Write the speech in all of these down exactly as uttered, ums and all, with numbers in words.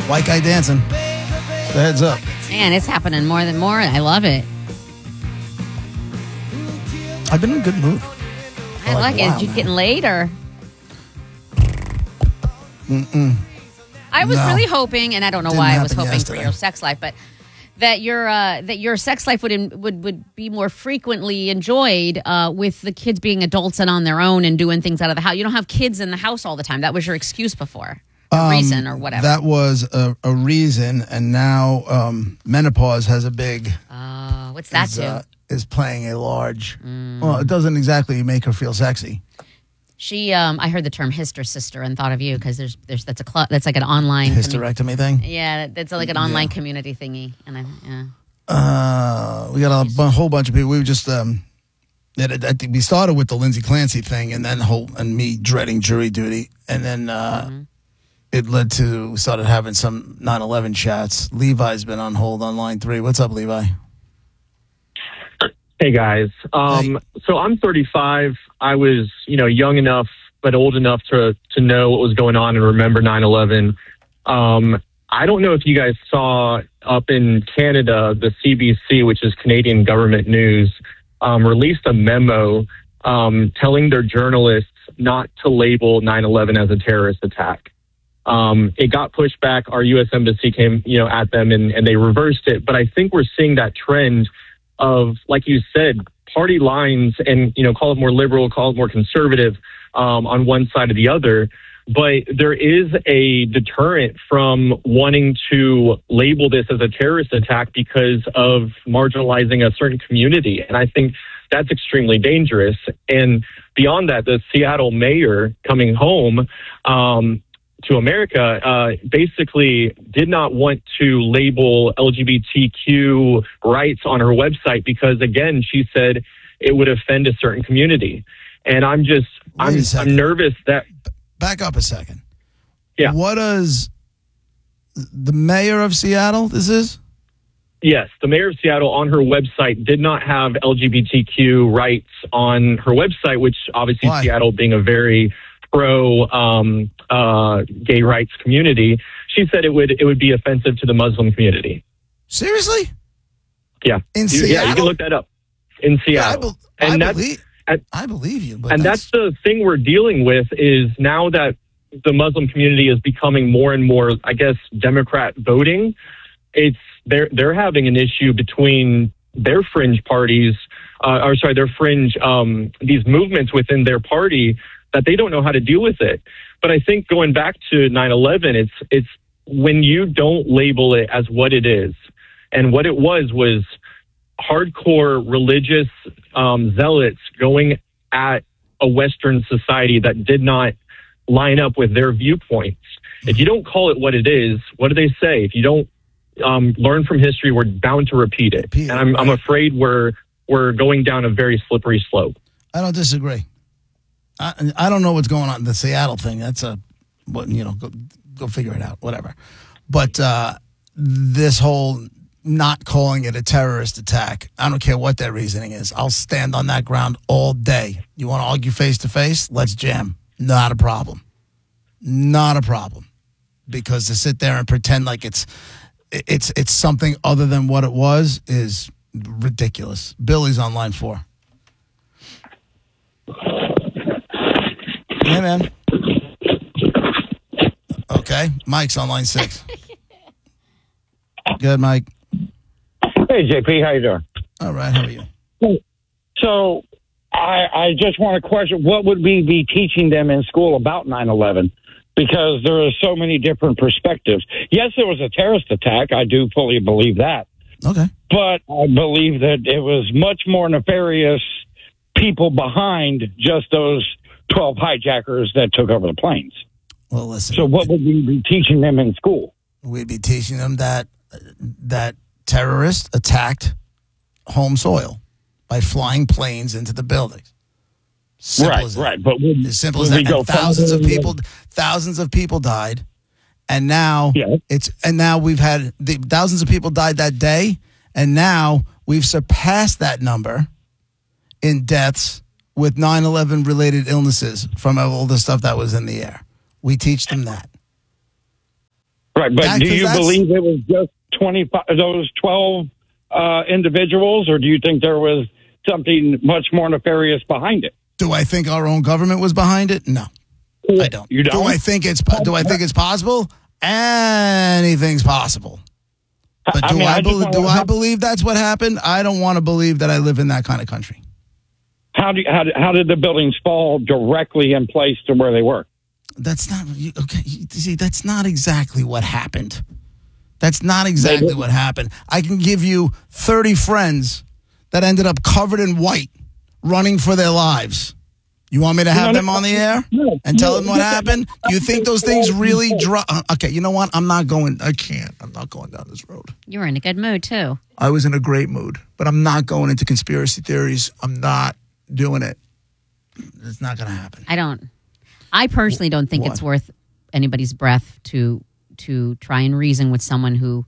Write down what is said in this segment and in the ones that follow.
White guy dancing. Just a heads up. Man, it's happening more than more. I love it. I've been in a good mood. I like, like it. Wow, you getting laid or? Mm-mm. I was no. really hoping, and I don't know Didn't why I was hoping yesterday. for your sex life, but that your uh, that your sex life would in, would would be more frequently enjoyed uh, with the kids being adults and on their own and doing things out of the house. You don't have kids in the house all the time. That was your excuse before, a um, reason or whatever. That was a, a reason, and now um, menopause has a big. Uh, what's that is, do? Uh, is playing a large. Mm. Well, it doesn't exactly make her feel sexy. She, um, I heard the term "hyster sister" and thought of you because there's, there's that's a cl- that's like an online hysterectomy commu- thing. Yeah, that's like an online yeah. community thingy, and I, yeah. Uh, we got a, a whole bunch of people. We were just um, I think we started with the Lindsay Clancy thing, and then whole and me dreading jury duty, and then uh, mm-hmm. it led to we started having some nine eleven chats. Levi's been on hold on line three. What's up, Levi? Hey guys. Um, hey. So I'm thirty-five. I was, you know, young enough but old enough to to know what was going on and remember nine eleven. Um, I don't know if you guys saw up in Canada, the C B C, which is Canadian government news, um, released a memo um, telling their journalists not to label nine eleven as a terrorist attack. Um, it got pushed back. Our U S embassy came, you know, at them and, and they reversed it. But I think we're seeing that trend of, like you said, party lines and, you know, call it more liberal, call it more conservative um, on one side or the other. But there is a deterrent from wanting to label this as a terrorist attack because of marginalizing a certain community. And I think that's extremely dangerous. And beyond that, the Seattle mayor coming home um, to America uh, basically did not want to label L G B T Q rights on her website because, again, she said it would offend a certain community. And I'm just, I'm, I'm nervous that... Back up a second. Yeah. What does the mayor of Seattle, this is? Yes, the mayor of Seattle on her website did not have L G B T Q rights on her website, which obviously Why? Seattle being a very pro um, uh, gay rights community, she said it would it would be offensive to the Muslim community. Seriously? Yeah. In you, Seattle? Yeah, you can look that up. In Seattle. Yeah, I, be- and I that's, believe at, I believe you. But and that's, that's the thing we're dealing with is now that the Muslim community is becoming more and more, I guess, Democrat voting, it's they're they're having an issue between their fringe parties, uh, or sorry, their fringe um, these movements within their party that they don't know how to deal with it. But I think going back to nine eleven, it's it's when you don't label it as what it is, and what it was was hardcore religious um, zealots going at a Western society that did not line up with their viewpoints. If you don't call it what it is, what do they say? If you don't um, learn from history, we're bound to repeat it. Repeat it, and I'm, right. I'm afraid we're we're going down a very slippery slope. I don't disagree. I, I don't know what's going on. The Seattle thing, that's a, what you know, go, go figure it out, whatever. But uh, this whole not calling it a terrorist attack, I don't care what their reasoning is. I'll stand on that ground all day. You want to argue face to face? Let's jam. Not a problem. Not a problem. Because to sit there and pretend like it's it's it's something other than what it was is ridiculous. Billy's on line four. Hey, man. Okay. Mike's on line six. Good, Mike. Hey, J P, how you doing? All right, how are you? So I, I just want to question, what would we be teaching them in school about nine eleven? Because there are so many different perspectives. Yes, there was a terrorist attack. I do fully believe that. Okay. But I believe that it was much more nefarious people behind just those twelve hijackers that took over the planes. Well, listen. So what would we be teaching them in school? We'd be teaching them that that terrorists attacked home soil by flying planes into the buildings. Simple right, as that. right. But would, as simple would as we that. go And thousands of further? people, thousands of people died, and now Yeah. it's and now we've had the thousands of people died that day, and now we've surpassed that number in deaths with nine eleven related illnesses from all the stuff that was in the air. We teach them that. Right, but That- do 'cause you that's- believe it was just twenty-five, those twelve uh, individuals, or do you think there was something much more nefarious behind it? Do I think our own government was behind it? No, I don't. You don't? Do I think it's Do I think it's possible? Anything's possible. But I do mean, I, I just bel wanna- do I believe that's what happened? I don't want to believe that I live in that kind of country. How, do, how, did, how did the buildings fall directly in place to where they were? That's not you- okay. You see, that's not exactly what happened. That's not exactly what happened. I can give you thirty friends that ended up covered in white, running for their lives. You want me to have No, no, them on the air no, and tell no, them what no, happened? Do you think those things really draw? Okay, you know what? I'm not going. I can't. I'm not going down this road. You were in a good mood too. I was in a great mood, but I'm not going into conspiracy theories. I'm not doing it. It's not going to happen. I don't. I personally don't think What? it's worth anybody's breath to to try and reason with someone who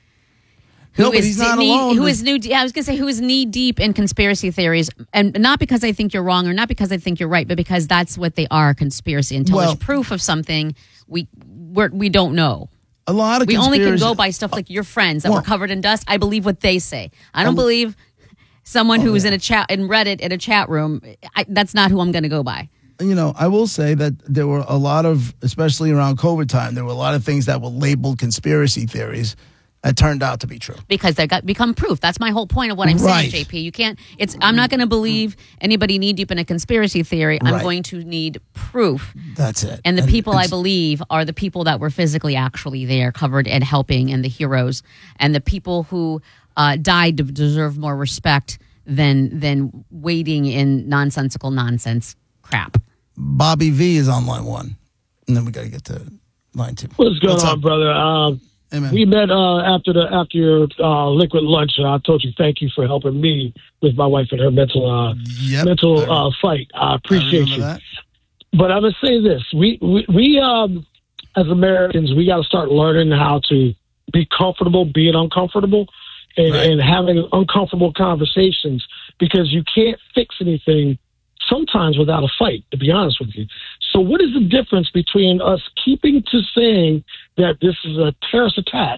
who No, but is he's not knee, alone. who is new. I was going to say who is knee deep in conspiracy theories, and not because I think you're wrong or not because I think you're right, but because that's what they are, conspiracy. Until Well- there's proof of something, we we're, we don't know. A lot of We only can conspiracy- go by stuff like your friends that Well- were covered in dust. I believe what they say. I don't believe someone who was in a chat in Reddit in a chat room. I, that's not who I'm going to go by. You know, I will say that there were a lot of, especially around COVID time, there were a lot of things that were labeled conspiracy theories that turned out to be true. Because they got become proof. That's my whole point of what I'm Right. saying, J P. You can't. It's. I'm not going to believe anybody knee deep in a conspiracy theory. I'm Right. going to need proof. That's it. And the people I it's- believe are the people that were physically actually there, covered and helping, and the heroes, and the people who uh, died to deserve more respect than than waiting in nonsensical nonsense crap. Bobby V is on line one, and then we got to get to line two. What's going What's on, up? brother? Um, Hey, man. we met uh, after the after your uh, liquid lunch, and I told you thank you for helping me with my wife and her mental uh, Yep. mental I- uh, fight. I I appreciate remember you. that. But I'm gonna say this: we we, we um, as Americans, we got to start learning how to be comfortable being uncomfortable, and, Right. and having uncomfortable conversations, because you can't fix anything sometimes without a fight, to be honest with you. So what is the difference between us keeping to saying that this is a terrorist attack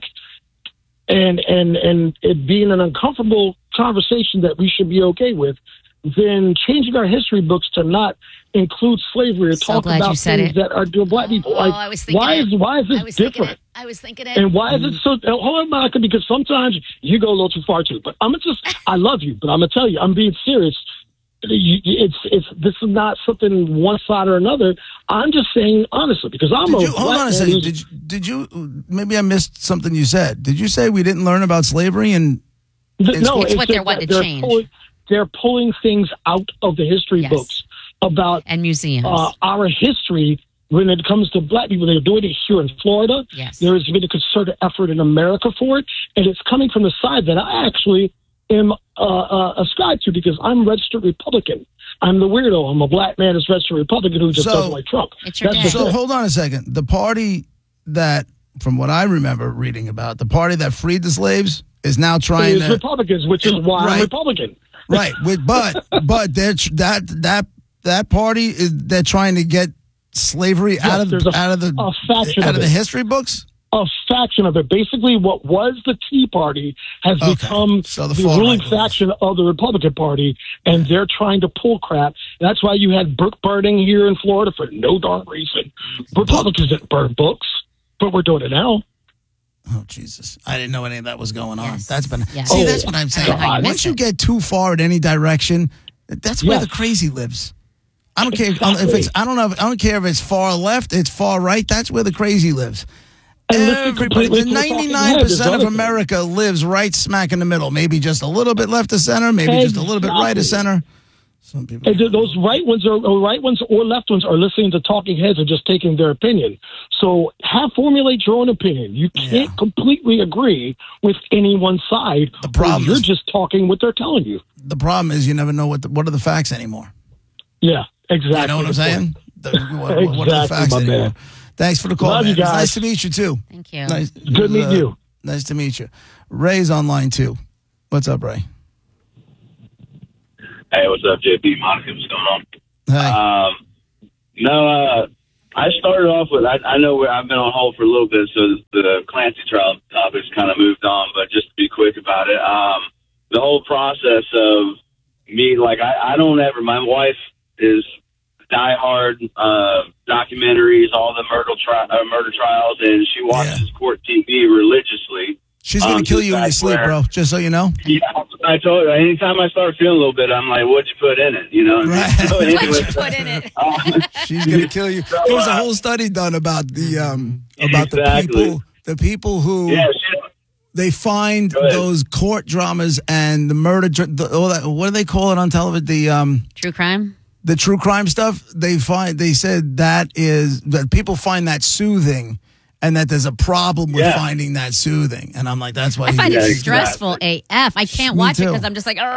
and and and it being an uncomfortable conversation that we should be okay with, then changing our history books to not include slavery or So talk glad you about said things it. that are doing black people? Oh, Like, I was thinking why it. is why is I this was thinking different? it. I was thinking it. And why is it so? uh, Hold on, Monica, because sometimes you go a little too far too. But I'm gonna just, I love you, but I'm gonna tell you, I'm being serious. You, it's, it's, this is not something one side or another. I'm just saying honestly, because I'm Did a you, hold black on a man second. who's- Did you, did you? Maybe I missed something you said. Did you say we didn't learn about slavery? And Th- no, It's what that they're wanting to they're change. Pulling, they're pulling things out of the history Yes. books about and museums. uh, our history when it comes to black people. They're doing it here in Florida. Yes. There has been a concerted effort in America for it, and it's coming from the side that I actually am uh, uh, ascribed to, because I'm a registered Republican. I'm the weirdo. I'm a black man that's registered Republican who just So- doesn't like Trump. It's your That's day. the so thing. hold on a second. The party that, from what I remember reading about, the party that freed the slaves is now trying It's to Republicans, which is why Right. I'm Republican. right. With, but but they're tr- that that that party is they're trying to get slavery out of there's a- out of the a faction out of of the it. history books. A faction of it. Basically, what was the Tea Party has Okay. become So the the, far ruling right believes. faction of the Republican Party, and they're trying to pull crap. That's why you had book burning here in Florida for no darn reason. Republicans didn't burn books, but we're doing it now. Oh Jesus! I didn't know any of that was going on. Yes. That's been Yes. see. Oh, that's what I'm saying. I don't know how you Once miss you it. get too far in any direction, that's where Yes. the crazy lives. I don't care if Exactly. it's. I don't know. If, I don't care if it's far left. It's far right. That's where the crazy lives. And listen Everybody, completely the to the talking ninety-nine head, percent there's of other things. America lives right smack in the middle. Maybe just a little bit left of center. Maybe just a little bit right of Exactly. center. Some people. And th- those right ones are or right ones or left ones are listening to talking heads and just taking their opinion. So have formulate your own opinion. You can't Yeah. completely agree with any one side. The problem or you're is- just talking what they're telling you. The problem is you never know what the, what are the facts anymore. Yeah, exactly. You know what I'm the saying? point. The, what, what are the Exactly, facts my anymore? man. Thanks for the call, Love man. you It's guys. nice to meet you too. Thank you. Nice. Good meeting uh, you. Nice to meet you. Ray's on line two. What's up, Ray? Hey, what's up, J P? Monica, what's going on? Hey. Um, no, uh, I started off with, I, I know where I've been on hold for a little bit, so the Clancy trial topic's kind of moved on, but just to be quick about it, um, the whole process of me, like, I, I don't ever, my wife is diehard uh, documentaries, all the murder, tri- uh, murder trials, and she watches yeah. court T V religiously. She's going to um, kill you in your sleep, where, bro, just so you know. Yeah, I told her, anytime I start feeling a little bit, I'm like, what'd you put in it? You know? Right. So anyway, what'd you put in it? um, She's going to kill you. So, there was a uh, whole study done about the um, about exactly. the people the people who yeah, she, they find those court dramas and the murder. The, all that, what do they call it on television? The um, true crime. The true crime stuff. They find they said that is that people find that soothing. And that there's a problem with yeah. finding that soothing. And I'm like, that's why I find he, it yeah, stressful exactly. A F. I can't Me watch too. it because I'm just like,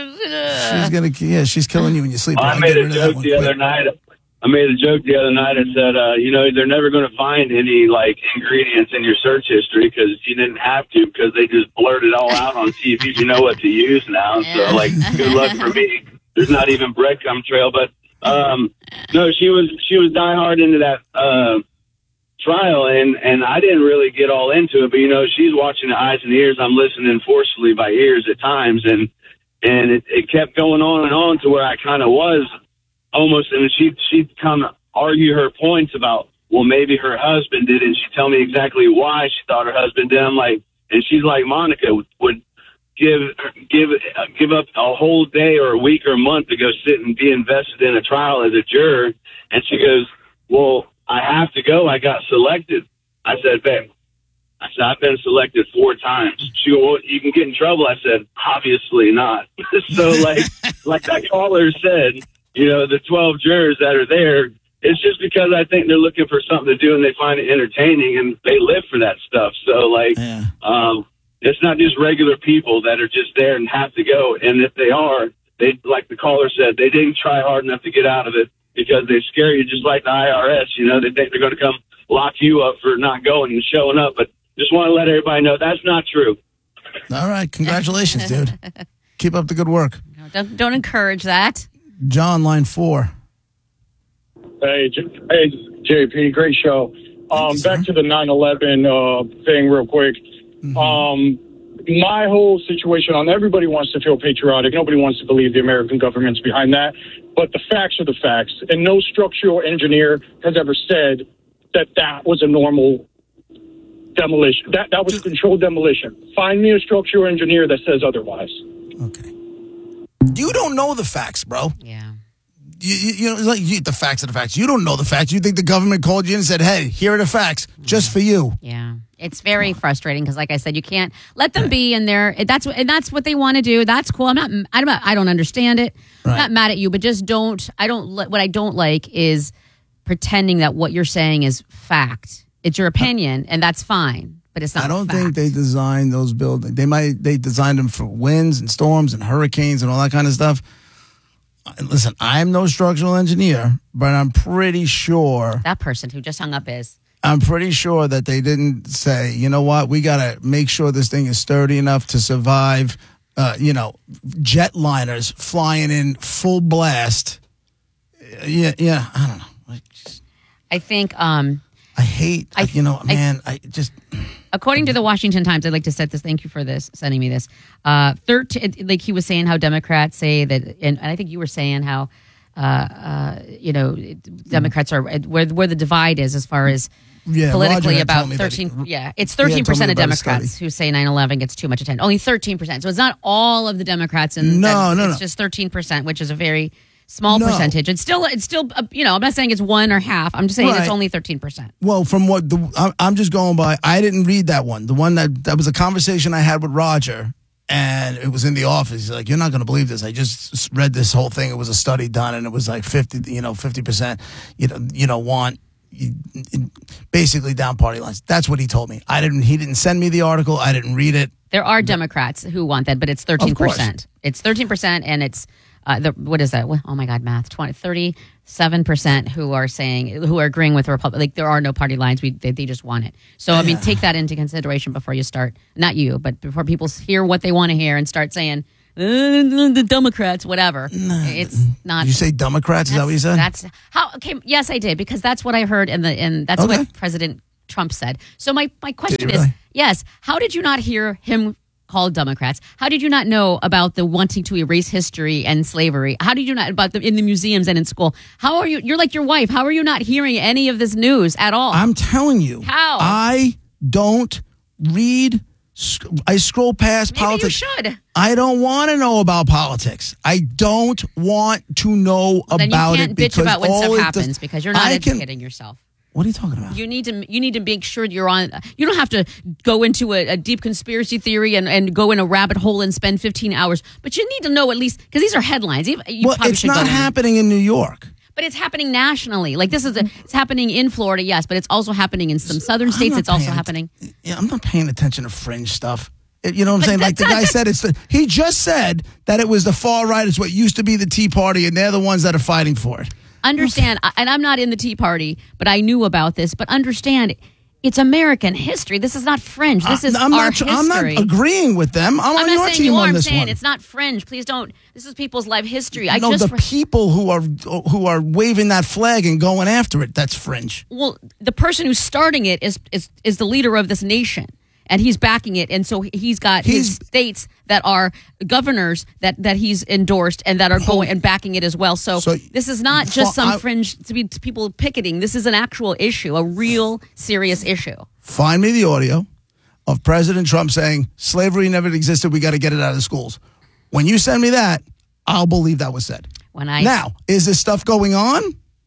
Ugh. she's gonna, yeah, she's killing you when you sleep. I I'll made get a rid of that joke one the quick. other night. I made a joke the other night and said, uh, you know, they're never going to find any like ingredients in your search history because you didn't have to because they just blurred it all out on T V. You know what to use now. Yeah. So like, good luck for me. There's not even breadcrumb trail, but um, no, she was she was diehard into that. Uh, trial and and I didn't really get all into it, but you know, she's watching the eyes and ears, I'm listening forcefully by ears at times, and and it, it kept going on and on to where I kind of was almost, and she'd she'd come argue her points about, well, maybe her husband did it, and she'd tell me exactly why she thought her husband did. I'm like, and she's like, Monica would, would give give uh, give up a whole day or a week or a month to go sit and be invested in a trial as a juror, and she goes, well, I have to go. I got selected. I said, babe, I said, I've been selected four times. She go, well, you can get in trouble. I said, obviously not. So like, like that caller said, you know, the twelve jurors that are there, it's just because I think they're looking for something to do and they find it entertaining and they live for that stuff. So like, yeah. um, it's not just regular people that are just there and have to go. And if they are, they, like the caller said, they didn't try hard enough to get out of it. Because they scare you just like the I R S, you know, they think they're going to come lock you up for not going and showing up. But just want to let everybody know that's not true. All right. Congratulations, dude. Keep up the good work. No, don't, don't encourage that. John, line four. Hey, J- hey, J P, great show. Um, you, back sir. to the nine eleven uh, thing real quick. Mm-hmm. Um, my whole situation on everybody wants to feel patriotic. Nobody wants to believe the American government's behind that. But the facts are the facts. And no structural engineer has ever said that that was a normal demolition. That that was controlled demolition. Find me a structural engineer that says otherwise. Okay. You don't know the facts, bro. Yeah. You, you, you know, it's like you, the facts are the facts. You don't know the facts. You think the government called you in and said, hey, here are the facts, just for you. Yeah. It's very frustrating because, like I said, you can't let them be in there. That's and that's what they want to do. That's cool. I'm not. I'm not. I don't understand it. Right. I'm not mad at you, but just don't. I don't. What I don't like is pretending that what you're saying is fact. It's your opinion, and that's fine. But it's not. I don't fact. think they designed those buildings. They might. They designed them for winds and storms and hurricanes and all that kind of stuff. Listen, I'm no structural engineer, but I'm pretty sure. that person who just hung up is. I'm pretty sure that they didn't say, you know what, we got to make sure this thing is sturdy enough to survive, uh, you know, jetliners flying in full blast. Yeah, yeah, I don't know. I, just, I think. Um, I hate, I, you know, I, man, I just. According to the Washington Times, I'd like to set this. Thank you for this, sending me this. Uh, thirteen, like he was saying how Democrats say that, and I think you were saying how, uh, uh, you know, Democrats are where where the divide is as far as Yeah, politically Roger had about told me that he- thirteen. Yeah, it's he had thirteen told me percent of about a Democrats study. who say nine eleven gets too much attention. Only thirteen percent. So it's not all of the Democrats, and No, that- no, it's no. just thirteen percent, which is a very small No. percentage. It's still, it's still, uh, you know, I'm not saying it's one or half. I'm just saying Right. it's only thirteen percent. Well, from what the I'm- I'm just going by, I didn't read that one. The one that that was a conversation I had with Roger, and it was in the office. He's like, "You're not going to believe this. I just read this whole thing. It was a study done, and it was like fifty, you know, fifty percent, you know, you know, want you, basically down party lines." That's what he told me. I didn't. He didn't send me the article. I didn't read it. There are Democrats who want that, but it's thirteen percent. It's thirteen percent, and it's, uh, the, what is that? Oh my God, math. twenty, thirty-seven percent who are saying, who are agreeing with the Republic. Like, there are no party lines. We, they, they just want it. So, I mean, Yeah. take that into consideration before you start, not you, but before people hear what they want to hear and start saying, uh, the Democrats, whatever. It's not. Did you say Democrats? Is that what you said? That's how. Okay, yes, I did because that's what I heard, and the and that's Okay. what President Trump said. So my my question really? is, yes, how did you not hear him called Democrats? How did you not know about the wanting to erase history and slavery? How did you not about the in the museums and in school? How are you? You're like your wife. How are you not hearing any of this news at all? I'm telling you. How? I don't read. sc- I scroll past Maybe politics. you should. I don't want to know about politics. I don't want to know Then you about can't it bitch because about when all stuff it happens does- because you're not I can- educating yourself. What are you talking about? You need to you need to make sure you're on. You don't have to go into a, a deep conspiracy theory and, and go in a rabbit hole and spend fifteen hours. But you need to know at least because these are headlines. You, you well, probably it's should go not in. happening in New York. But it's happening nationally. Like this is a, it's happening in Florida, yes, but it's also happening in some southern I'm states. not It's also paying att- happening. Yeah, I'm not paying attention to fringe stuff. It- You know what I'm But saying? Like that's the not- guy said, it's the, he just said that it was the far right. It's what used to be the Tea Party, and they're the ones that are fighting for it. Understand, and I'm not in the Tea Party, but I knew about this. But understand, it's American history. This is not fringe. This is I'm our not, history. I'm not agreeing with them. I'm, I'm on not your saying team you are. on I'm this saying one. it's not fringe. Please don't. This is people's life history. I no, just the people who are who are waving that flag and going after it, that's fringe. well, the person who's starting it is is is the leader of this nation, and he's backing it, and so he's got He's- his states that are governors that that he's endorsed and that are going and backing it as well. So, So- this is not just some I- fringe to be to people picketing. This is an actual issue, a real serious issue. Find me the audio of President Trump saying slavery never existed. We got to get it out of the schools. When you send me that, I'll believe that was said. When I Now, is this stuff going on?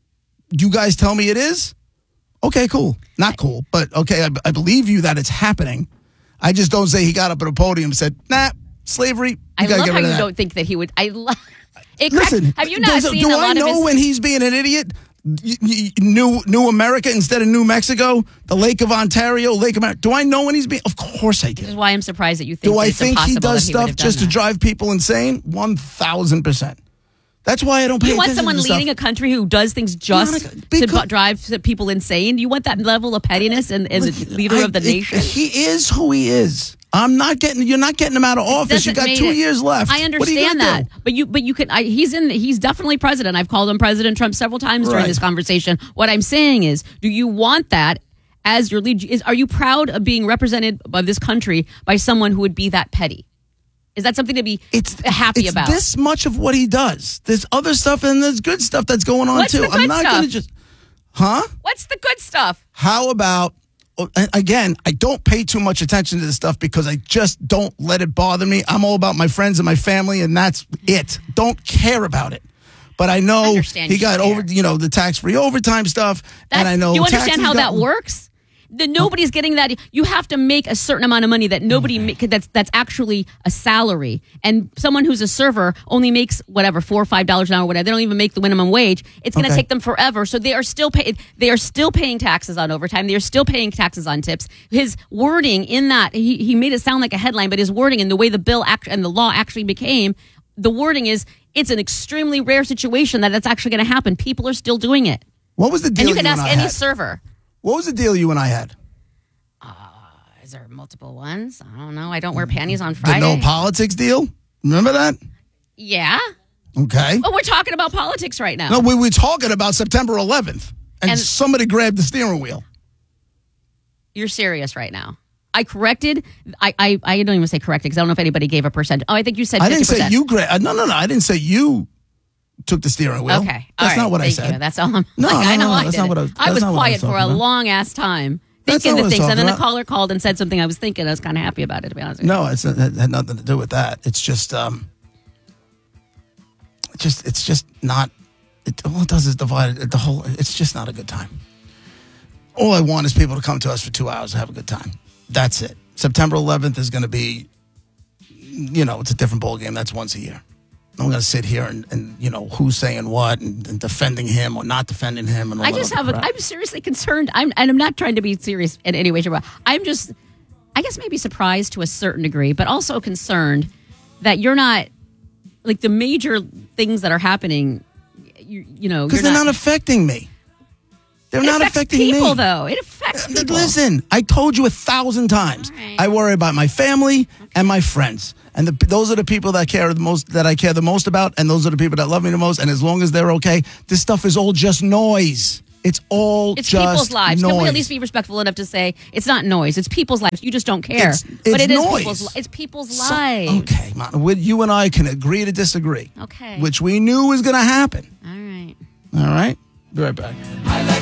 You guys tell me it is? Okay, cool. Not cool, but okay, I, I believe you that it's happening. I just don't say he got up at a podium and said, nah, slavery, you I got to love get how rid you of that. don't think that he would. I love. It cracks- Listen, have you not does- seen do a I lot know of his? when he's being an idiot? Y- y- New New America instead of New Mexico, the Lake of Ontario, Lake of America. Do I know when he's being? Of course I Which is do. why I'm surprised that you think. Do that I it's think he impossible does that he would stuff have done just to that. drive people insane? One thousand percent. That's why I don't pay You want attention someone to this leading stuff. a country who does things just Not a- to because- bu- drive people insane? You want that level of pettiness and as a leader I- of the it- nation? He is who he is. I'm not getting. You're not getting him out of office. You Doesn't got mean two it- years left. I What are you understand gonna that, do? but you, but you could. I, he's in. He's definitely president. I've called him President Trump several times during Right. this conversation. What I'm saying is, do you want that as your lead? Is are you proud of being represented by this country by someone who would be that petty? Is that something to be It's happy it's about? this much of what he does. There's other stuff and there's good stuff that's going on What's too. the good I'm not stuff? going to just, huh? What's the good stuff? How about? and Again, I don't pay too much attention to this stuff because I just don't let it bother me. I'm all about my friends and my family, and that's it. Don't care about it. But I know Understand he you got care. over, you know, the tax-free overtime stuff, and That's- I know. Do you understand taxes how that got- works? The, nobody's getting that. You have to make a certain amount of money that nobody ma- that's that's actually a salary. And someone who's a server only makes whatever four or five dollars an hour, or whatever. They don't even make the minimum wage. It's going to Okay. take them forever. So they are still pay, They are still paying taxes on overtime. They are still paying taxes on tips. His wording in that he he made it sound like a headline, but his wording and the way the bill act, and the law actually became, the wording is it's an extremely rare situation that that's actually going to happen. People are still doing it, What was the deal and you can ask and I any had? server. What was the deal you and I had? Is there multiple ones? I don't know. I don't wear panties on The Friday. no politics deal? Remember that? yeah. Okay. Well, we're talking about politics right now. No, we were talking about September eleventh, and, And- somebody grabbed the steering wheel. You're serious right now. I corrected. I I, I don't even say corrected because I don't know if anybody gave a percent. Oh, I think you said I fifty didn't say percent. you grabbed. No, no, no. I didn't say you took the steering wheel. Okay. All That's right. not what Thank I said. You. That's all I'm No, like, no, I know no, I that's did. not what I it. was- I that's was not what I quiet was for a talking about. long ass time. That's Thinking not the what I was things, and then the talking about. caller called and said something I was thinking. I was kind of happy about it, to be honest with you. No, it's, it had nothing to do with that. It's just, um, it's just, it's just not. It, all it does is divide it- the whole. It's just not a good time. All I want is people to come to us for two hours and have a good time. That's it. September eleventh is going to be, you know, it's a different ball game. That's once a year. I'm going to sit here and, and, you know, who's saying what and, and defending him or not defending him. And all I that just other have. A, crap. I'm seriously concerned. I'm, and I'm not trying to be serious in any way, shape, or form. I'm just, I guess, maybe surprised to a certain degree, but also concerned that you're not like the major things that are happening. You, you know, Because you're they're not affecting me. They're It not affects affecting people, me. though. It affects affects people. Listen, I told you a thousand times. All right. I worry about my family and my friends. And the, those are the people that care the most, that I care the most about, and those are the people that love me the most. And as long as they're okay, this stuff is all just noise. It's all It's just people's lives. noise. Can we at least be respectful enough to say it's not noise? It's people's lives. You just don't care. It's- but it's it is noise. people's. It's people's So- lives. okay, man, we- you and I can agree to disagree. Okay. Which we knew was going to happen. All right. All right? Be right back.